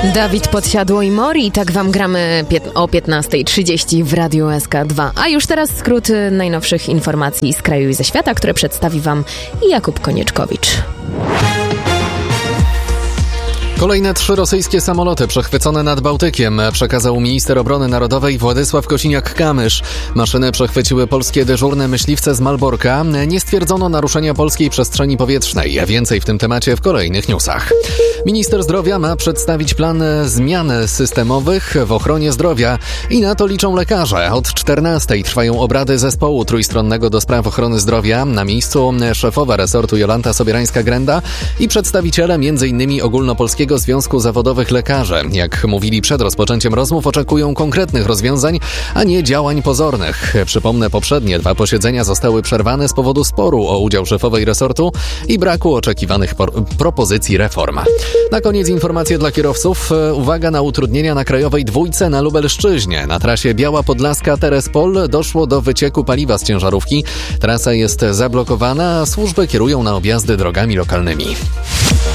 Dawid Podsiadło i Mori, tak wam gramy o 15:30 w Radiu SK2. A już teraz skrót najnowszych informacji z kraju i ze świata, które przedstawi wam Jakub Konieczkowicz. Kolejne 3 rosyjskie samoloty przechwycone nad Bałtykiem, przekazał minister obrony narodowej Władysław Kosiniak-Kamysz. Maszyny przechwyciły polskie dyżurne myśliwce z Malborka. Nie stwierdzono naruszenia polskiej przestrzeni powietrznej. Więcej w tym temacie w kolejnych newsach. Minister zdrowia ma przedstawić plan zmian systemowych w ochronie zdrowia i na to liczą lekarze. Od 14:00 trwają obrady zespołu trójstronnego do spraw ochrony zdrowia. Na miejscu szefowa resortu Jolanta Sobierańska-Grenda i przedstawiciele m.in. Ogólnopolskiego Związku Zawodowych Lekarzy. Jak mówili przed rozpoczęciem rozmów, oczekują konkretnych rozwiązań, a nie działań pozornych. Przypomnę, poprzednie 2 posiedzenia zostały przerwane z powodu sporu o udział szefowej resortu i braku oczekiwanych propozycji reform. Na koniec informacje dla kierowców. Uwaga na utrudnienia na krajowej dwójce na Lubelszczyźnie. Na trasie Biała Podlaska-Terespol doszło do wycieku paliwa z ciężarówki. Trasa jest zablokowana, a służby kierują na objazdy drogami lokalnymi.